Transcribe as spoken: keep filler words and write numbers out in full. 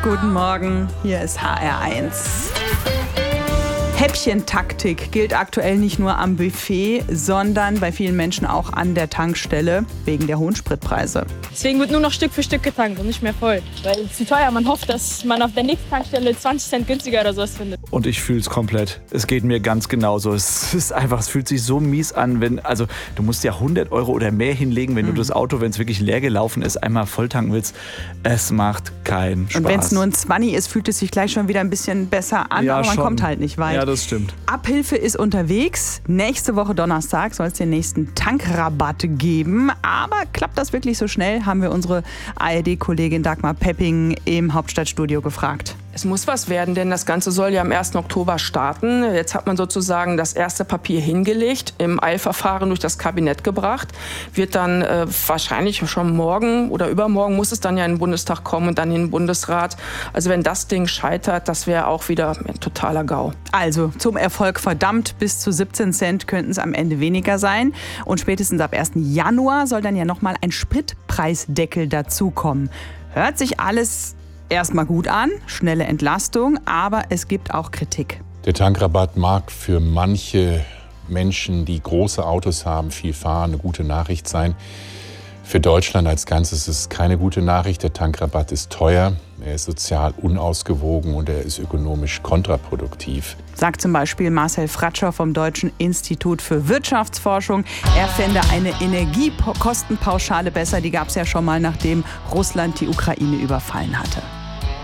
Guten Morgen, hier ist H R eins. Häppchentaktik gilt aktuell nicht nur am Buffet, sondern bei vielen Menschen auch an der Tankstelle wegen der hohen Spritpreise. Deswegen wird nur noch Stück für Stück getankt und nicht mehr voll. Weil es ist zu teuer. Man hofft, dass man auf der nächsten Tankstelle zwanzig Cent günstiger oder sowas findet. Und ich fühle es komplett. Es geht mir ganz genauso. Es ist einfach, es fühlt sich so mies an, wenn, also du musst ja hundert Euro oder mehr hinlegen, wenn mhm. du das Auto, wenn es wirklich leer gelaufen ist, einmal voll tanken willst. Es macht keinen Spaß. Und wenn es nur ein Zwanni ist, fühlt es sich gleich schon wieder ein bisschen besser an, ja, aber man schon. kommt halt nicht weit. Ja, das stimmt. Abhilfe ist unterwegs. Nächste Woche Donnerstag soll es den nächsten Tankrabatt geben. Aber klappt das wirklich so schnell, haben wir unsere A R D-Kollegin Dagmar Pepping im Hauptstadtstudio gefragt. Es muss was werden, denn das Ganze soll ja am ersten Oktober starten. Jetzt hat man sozusagen das erste Papier hingelegt, im Eilverfahren durch das Kabinett gebracht. Wird dann äh, wahrscheinlich schon morgen oder übermorgen muss es dann ja in den Bundestag kommen und dann in den Bundesrat. Also wenn das Ding scheitert, das wäre auch wieder ein totaler GAU. Also zum Erfolg verdammt, bis zu siebzehn Cent könnten es am Ende weniger sein. Und spätestens ab ersten Januar soll dann ja nochmal ein Spritpreisdeckel dazukommen. Hört sich alles erstmal gut an, schnelle Entlastung, aber es gibt auch Kritik. Der Tankrabatt mag für manche Menschen, die große Autos haben, viel fahren, eine gute Nachricht sein. Für Deutschland als Ganzes ist es keine gute Nachricht. Der Tankrabatt ist teuer, er ist sozial unausgewogen und er ist ökonomisch kontraproduktiv. Sagt zum Beispiel Marcel Fratscher vom Deutschen Institut für Wirtschaftsforschung. Er fände eine Energiekostenpauschale besser. Die gab es ja schon mal, nachdem Russland die Ukraine überfallen hatte.